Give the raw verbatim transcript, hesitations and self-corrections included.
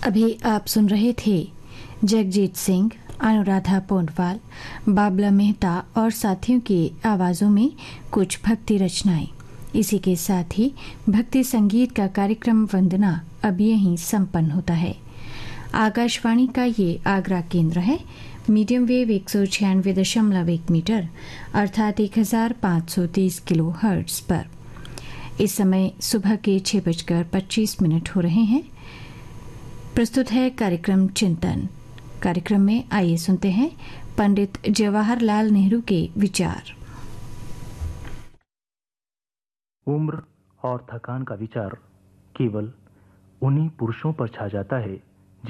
अभी आप सुन रहे थे जगजीत सिंह, अनुराधा पोंडवाल, बाबला मेहता और साथियों की आवाज़ों में कुछ भक्ति रचनाएं। इसी के साथ ही भक्ति संगीत का कार्यक्रम वंदना अब यहीं संपन्न होता है। आकाशवाणी का ये आगरा केंद्र है। मीडियम वेव एक सौ छियानवे दशमलव एक मीटर अर्थात एक हजार पाँच सौ तीस किलो हर्ट्ज पर इस समय सुबह के छह बजकर पच्चीस मिनट हो रहे हैं। प्रस्तुत है कार्यक्रम चिंतन। कार्यक्रम में आइए सुनते हैं पंडित जवाहरलाल नेहरू के विचार। उम्र और थकान का विचार केवल उन्हीं पुरुषों पर छा जाता है